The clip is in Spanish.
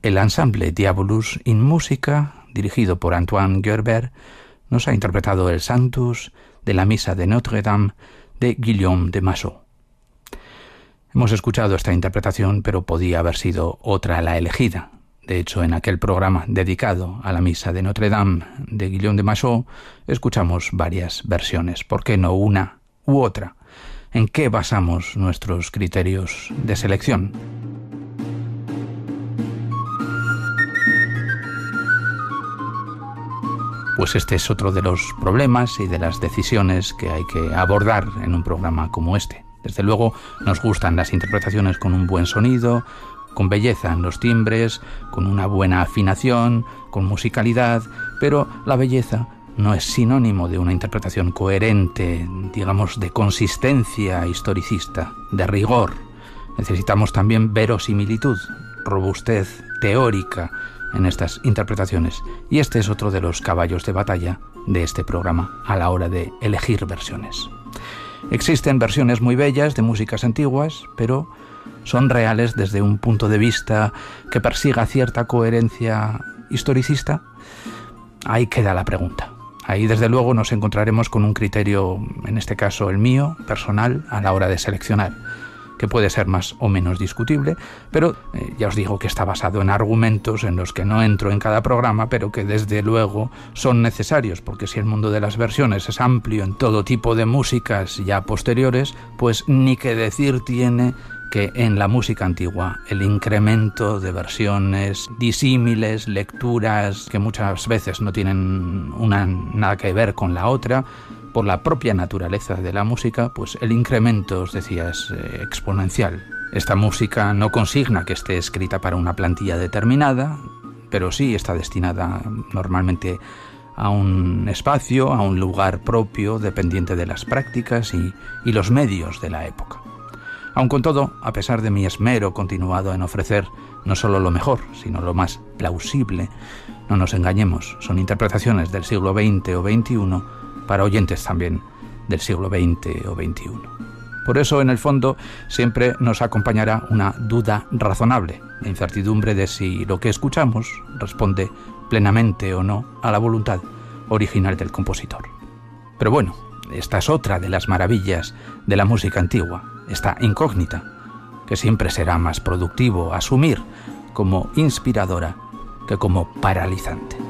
el ensamble Diabolus in Musica, dirigido por Antoine Gerber, nos ha interpretado el Sanctus de la Misa de Notre-Dame de Guillaume de Machaut. Hemos escuchado esta interpretación, pero podía haber sido otra la elegida. De hecho, en aquel programa dedicado a la Misa de Notre-Dame de Guillaume de Machaut, escuchamos varias versiones. ¿Por qué no una u otra? ¿En qué basamos nuestros criterios de selección? Pues este es otro de los problemas y de las decisiones que hay que abordar en un programa como este. Desde luego nos gustan las interpretaciones con un buen sonido, con belleza en los timbres, con una buena afinación, con musicalidad, pero la belleza no es sinónimo de una interpretación coherente, digamos, de consistencia historicista, de rigor. Necesitamos también verosimilitud, robustez teórica en estas interpretaciones. Y este es otro de los caballos de batalla de este programa a la hora de elegir versiones. Existen versiones muy bellas de músicas antiguas, pero ¿son reales desde un punto de vista que persiga cierta coherencia historicista? Ahí queda la pregunta. Ahí desde luego nos encontraremos con un criterio, en este caso el mío, personal, a la hora de seleccionar, que puede ser más o menos discutible, pero ya os digo que está basado en argumentos en los que no entro en cada programa, pero que desde luego son necesarios, porque si el mundo de las versiones es amplio en todo tipo de músicas ya posteriores, pues ni que decir tiene que en la música antigua el incremento de versiones disímiles, lecturas que muchas veces no tienen nada que ver con la otra, por la propia naturaleza de la música, pues el incremento, os decía, es exponencial. Esta música no consigna que esté escrita para una plantilla determinada, pero sí está destinada normalmente a un espacio, a un lugar propio, dependiente de las prácticas y los medios de la época. Aun con todo, a pesar de mi esmero continuado en ofrecer no solo lo mejor, sino lo más plausible, no nos engañemos, son interpretaciones del siglo XX o XXI para oyentes también del siglo XX o XXI. Por eso, en el fondo, siempre nos acompañará una duda razonable, la incertidumbre de si lo que escuchamos responde plenamente o no a la voluntad original del compositor. Pero bueno, esta es otra de las maravillas de la música antigua, esta incógnita, que siempre será más productivo asumir como inspiradora que como paralizante.